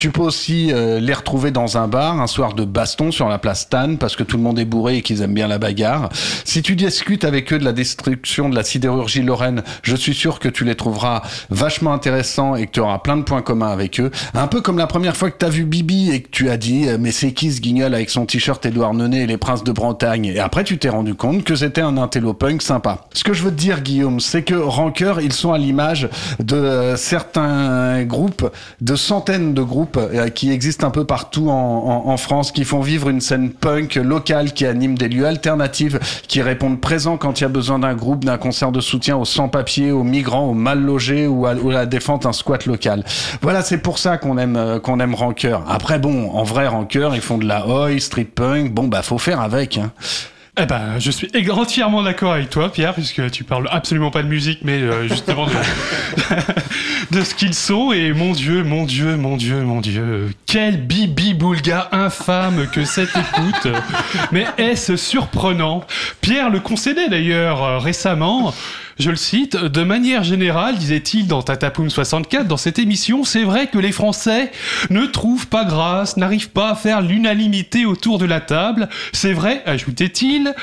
Tu peux aussi les retrouver dans un bar, un soir de baston sur la place Tannes, parce que tout le monde est bourré et qu'ils aiment bien la bagarre. Si tu discutes avec eux de la destruction de la sidérurgie lorraine, je suis sûr que tu les trouveras vachement intéressants et que tu auras plein de points communs avec eux. Un peu comme la première fois que tu as vu Bibi et que tu as dit « Mais c'est qui ce guignol avec son t-shirt Édouard Neunet et les princes de Bretagne ?» Et après, tu t'es rendu compte que c'était un intello punk sympa. Ce que je veux te dire, Guillaume, c'est que Rancœur, ils sont à l'image de certains groupes, de centaines de groupes qui existent un peu partout en France, qui font vivre une scène punk locale, qui anime des lieux alternatifs, qui répondent présents quand il y a besoin d'un groupe, d'un concert de soutien aux sans-papiers, aux migrants, aux mal logés ou à la défense d'un squat local. Voilà, c'est pour ça qu'on aime Rancœur. Après, bon, en vrai, Rancœur, ils font de la oi, street punk. Bon, bah, faut faire avec, hein. Eh ben, je suis entièrement d'accord avec toi, Pierre, puisque tu parles absolument pas de musique, mais justement de ce qu'ils sont. Et mon Dieu, quel bibi boulga infâme que cette écoute. Mais est-ce surprenant? Pierre le concédait d'ailleurs récemment. Je le cite, de manière générale, disait-il dans Tatapoum 64, dans cette émission, c'est vrai que les Français ne trouvent pas grâce, n'arrivent pas à faire l'unanimité autour de la table. C'est vrai, ajoutait-il,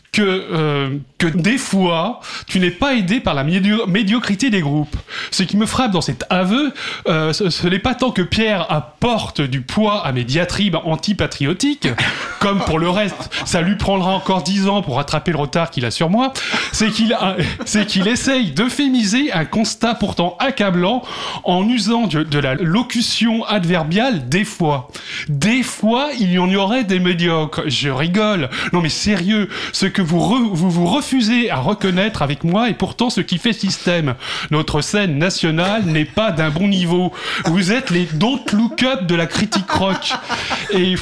que des fois, tu n'es pas aidé par la médiocrité des groupes. Ce qui me frappe dans cet aveu, ce n'est pas tant que Pierre apporte du poids à mes diatribes antipatriotiques, comme pour le reste, ça lui prendra encore 10 ans pour rattraper le retard qu'il a sur moi, c'est qu'il essaye d'euphémiser un constat pourtant accablant en usant de la locution adverbiale « des fois ». Des fois, il y en aurait des médiocres. Je rigole. Non mais sérieux, ce que vous refusez à reconnaître avec moi est pourtant ce qui fait système. Notre scène nationale n'est pas d'un bon niveau. Vous êtes les don't look up de la critique rock. Et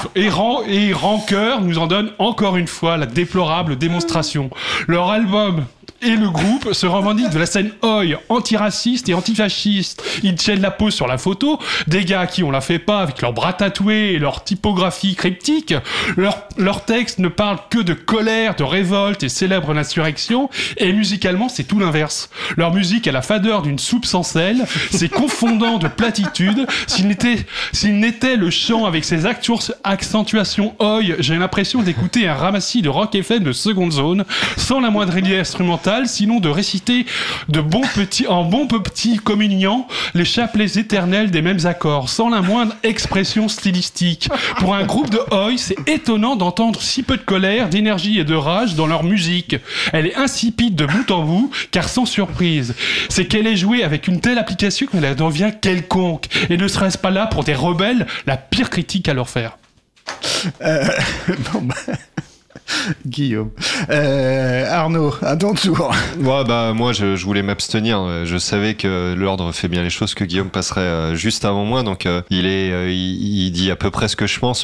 Rancœur nous en donne encore une fois la déplorable démonstration. Leur album et le groupe se revendiquent de la scène oi, antiraciste et antifasciste. Ils tiennent la pose sur la photo, des gars qui on la fait pas avec leurs bras tatoués et leur typographie cryptique. Leurs textes ne parlent que de colère, de révolte et célèbrent l'insurrection, et musicalement c'est tout l'inverse. Leur musique a la fadeur d'une soupe sans sel, c'est confondant de platitude. S'il n'était le chant avec ses accentuations oi, j'ai l'impression d'écouter un ramassis de rock FM de seconde zone, sans la moindre idée instrumentale, sinon de réciter en bon petit communiant les chapelets éternels des mêmes accords, sans la moindre expression stylistique. Pour un groupe de oi, c'est étonnant d'entendre si peu de colère, d'énergie et de rage dans leur musique. Elle est insipide de bout en bout, car sans surprise. C'est qu'elle est jouée avec une telle application qu'elle devient quelconque. Et ne serait-ce pas là pour des rebelles la pire critique à leur faire? Non, bah... Guillaume. Arnaud, à ton tour. Ouais, bah, moi, je voulais m'abstenir. Je savais que l'ordre fait bien les choses, que Guillaume passerait juste avant moi. Donc, il dit à peu près ce que je pense,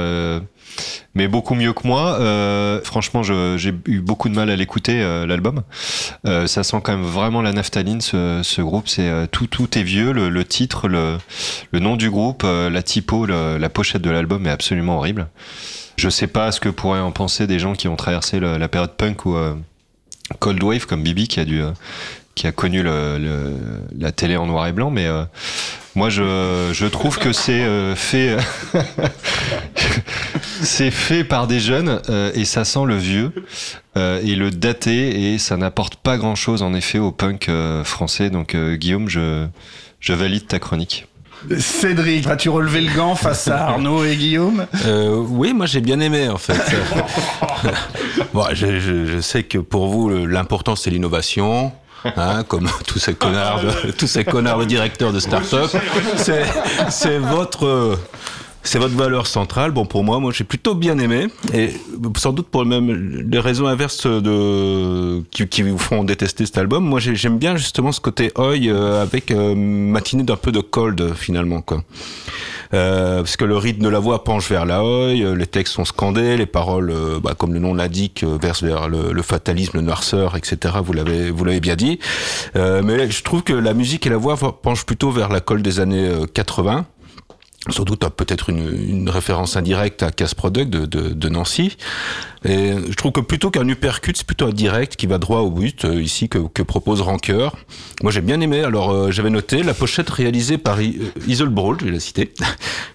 mais beaucoup mieux que moi. Franchement, j'ai eu beaucoup de mal à l'écouter, l'album. Ça sent quand même vraiment la naphtaline, ce groupe. C'est tout est vieux. Le titre, le nom du groupe, la typo, la pochette de l'album est absolument horrible. Je sais pas ce que pourraient en penser des gens qui ont traversé la période punk ou Cold Wave comme Bibi qui a connu la télé en noir et blanc, mais moi je trouve que c'est fait c'est fait par des jeunes et ça sent le vieux et le daté, et ça n'apporte pas grand chose en effet au punk français. Donc Guillaume, je valide ta chronique. Cédric, vas-tu relever le gant face à Arnaud et Guillaume? Oui, moi j'ai bien aimé en fait. Bon, je sais que pour vous l'important c'est l'innovation. Hein, comme tous ces connards de directeurs de start-up, c'est votre valeur centrale. Bon, pour moi j'ai plutôt bien aimé, et sans doute pour les raisons inverses qui vous font détester cet album. Moi j'aime bien justement ce côté oi avec matinée d'un peu de cold finalement, quoi. Parce que le rythme de la voix penche vers la oi, les textes sont scandés, les paroles, comme le nom l'indique, versent vers le fatalisme, le noirceur, etc. Vous l'avez bien dit. Mais je trouve que la musique et la voix penchent plutôt vers la colle des années 80. sans doute peut-être une référence indirecte à Casse Product de Nancy. Et je trouve que plutôt qu'un uppercut, c'est plutôt un direct qui va droit au but, ici, que propose Rancœur. Moi, j'ai bien aimé. Alors, j'avais noté la pochette réalisée par Isolde Brault, je vais la citer.